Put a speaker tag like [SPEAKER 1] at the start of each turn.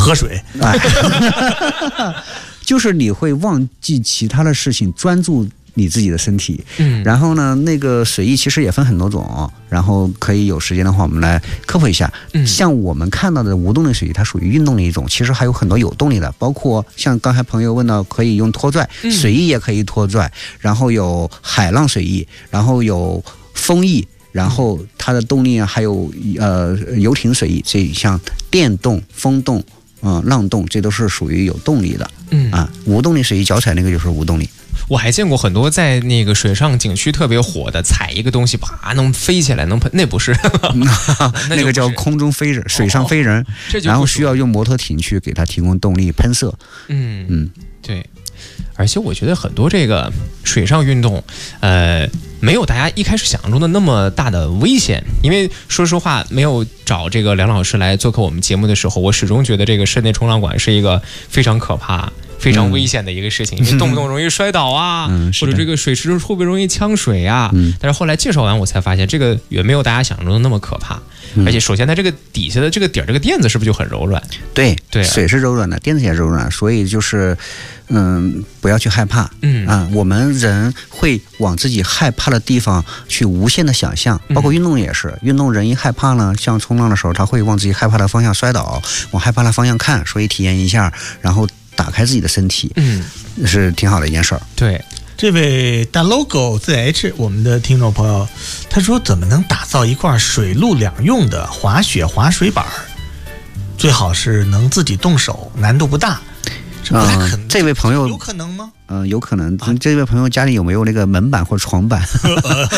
[SPEAKER 1] 喝水。
[SPEAKER 2] 就是你会忘记其他的事情，专注你自己的身体。然后呢，那个水翼其实也分很多种，然后可以有时间的话我们来科普一下。像我们看到的无动力水翼，它属于运动的一种，其实还有很多有动力的，包括像刚才朋友问到可以用拖拽，水翼也可以拖拽，然后有海浪水翼，然后有风翼，然后它的动力还有游艇水翼，这像电动、风动、浪动，这都是属于有动力的。无动力水翼脚踩那个就是无动力。
[SPEAKER 3] 我还见过很多在那个水上景区特别火的，踩一个东西啪能飞起来能喷，那不是
[SPEAKER 2] 那个叫空中飞人，水上飞人，然后需要用摩托艇去给它提供动力喷射。
[SPEAKER 3] 对。而且我觉得很多这个水上运动，没有大家一开始想象中的那么大的危险。因为说实话，没有找这个梁老师来做客我们节目的时候，我始终觉得这个室内冲浪馆是一个非常可怕、非常危险的一个事情，因为动不动容易摔倒啊，或者这个水池会不会容易呛水啊？但是后来介绍完，我才发现这个远没有大家想象中的那么可怕。而且首先它这个底下的这个底儿，这个垫子是不是就很柔软？
[SPEAKER 2] 对，水是柔软的，垫子也柔软，所以就是不要去害怕。我们人会往自己害怕的地方去无限的想象，包括运动也是。运动人一害怕呢，像冲浪的时候，他会往自己害怕的方向摔倒，往害怕的方向看，所以体验一下，然后打开自己的身体，是挺好的一件事儿。
[SPEAKER 3] 对。
[SPEAKER 1] 这位大 logo ZH 我们的听众朋友，他说怎么能打造一块水陆两用的滑水板？最好是能自己动手，难度不大。
[SPEAKER 2] 这位朋友
[SPEAKER 1] 有可能吗？
[SPEAKER 2] 有可能。这位朋友家里有没有那个门板或床板？